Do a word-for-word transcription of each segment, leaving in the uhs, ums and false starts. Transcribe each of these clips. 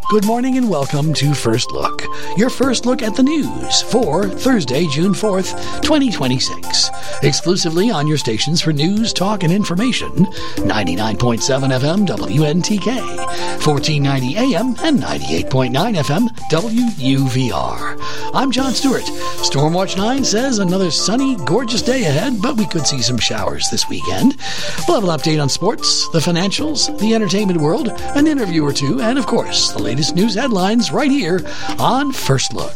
Good morning and welcome to First Look, your first look at the news for Thursday, June fourth, twenty twenty-six. Exclusively on your stations for news, talk, and information, ninety-nine point seven F M W N T K, fourteen ninety A M, and ninety-eight point nine F M W U V R. I'm John Stewart. Stormwatch nine says another sunny, gorgeous day ahead, but we could see some showers this weekend. We'll have an update on sports, the financials, the entertainment world, an interview or two, and of course, the latest news headlines right here on First Look.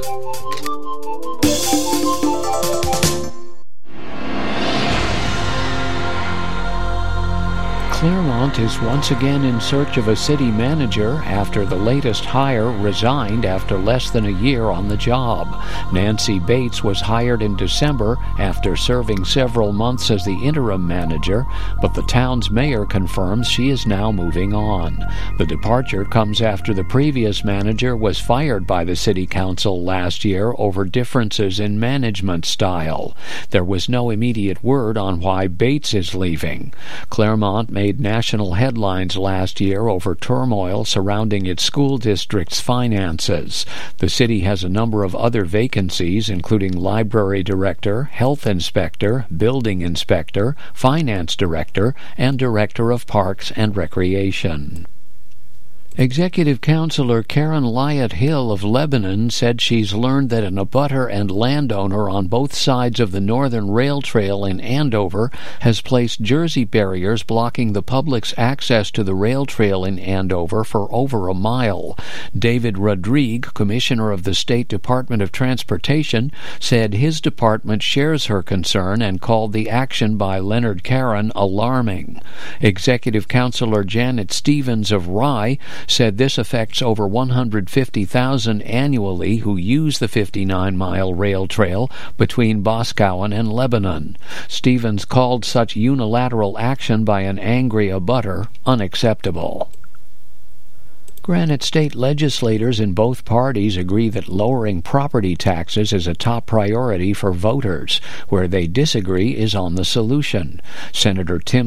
Claremont is once again in search of a city manager after the latest hire resigned after less than a year on the job. Nancy Bates was hired in December after serving several months as the interim manager, but the town's mayor confirms she is now moving on. The departure comes after the previous manager was fired by the city council last year over differences in management style. There was no immediate word on why Bates is leaving. Claremont made national headlines last year over turmoil surrounding its school district's finances. The city has a number of other vacancies, including library director, health inspector, building inspector, finance director, and director of parks and recreation. Executive Councilor Karen Lyot Hill of Lebanon said she's learned that an abutter and landowner on both sides of the Northern Rail Trail in Andover has placed Jersey barriers blocking the public's access to the rail trail in Andover for over a mile. David Rodrigue, Commissioner of the State Department of Transportation, said his department shares her concern and called the action by Leonard Caron alarming. Executive Councilor Janet Stevens of Rye said this affects over one hundred fifty thousand annually who use the fifty-nine mile rail trail between Boscawen and Lebanon. Stevens called such unilateral action by an angry abutter unacceptable. Granite State legislators in both parties agree that lowering property taxes is a top priority for voters. Where they disagree is on the solution. Senator Tim